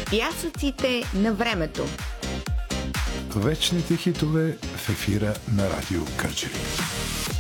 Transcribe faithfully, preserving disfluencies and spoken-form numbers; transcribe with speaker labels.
Speaker 1: Пясъците на времето.
Speaker 2: Вечните хитове в ефира на Радио Кърджали.